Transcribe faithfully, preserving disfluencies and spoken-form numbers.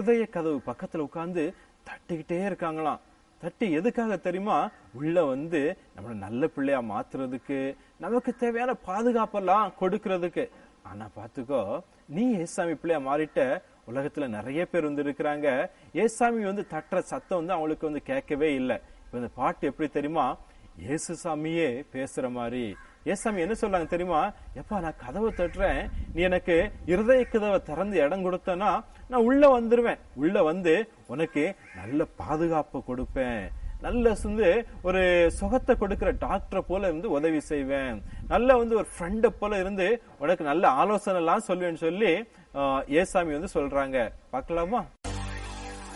இருதய கதவு பக்கத்துல உட்கார்ந்து தட்டிக்கிட்டே இருக்காங்களாம். தட்டி எதுக்காக தெரியுமா? உள்ள வந்து நம்மள நல்ல பிள்ளையா மாத்துறதுக்கு, நமக்கு தேவையான பாதுகாப்பெல்லாம் கொடுக்கறதுக்கு. ஆனா பாத்துக்கோ, நீ ஏசாமி பிள்ளையா மாறிட்ட. உலகத்துல நிறைய பேர் வந்து இருக்கிறாங்க, ஏசாமி வந்து தட்டுற சத்தம் வந்து அவங்களுக்கு வந்து கேட்கவே இல்லை. இப்ப இந்த பாட்டு எப்படி தெரியுமா? ஏசு சாமியே பேசுற மாதிரி. ஏசாமி என்ன சொல்றாங்க தெரியுமா? எப்பா, நான் கதவை தட்டுறேன், நீ எனக்கு இருதய கதவை திறந்து இடம் கொடுத்தனா நான் உள்ள வந்துருவேன். உள்ள வந்து உனக்கு நல்ல பாதுகாப்பு கொடுப்பேன், நல்ல வந்து ஒரு சுகத்தை கொடுக்கிற டாக்டரை போல இருந்து உதவி செய்வேன், நல்ல வந்து ஒரு ஃப்ரெண்ட போல இருந்து உனக்கு நல்ல ஆலோசனை எல்லாம் சொல்லுவேன்னு சொல்லி ஏசாமி வந்து சொல்றாங்க. பார்க்கலாமா?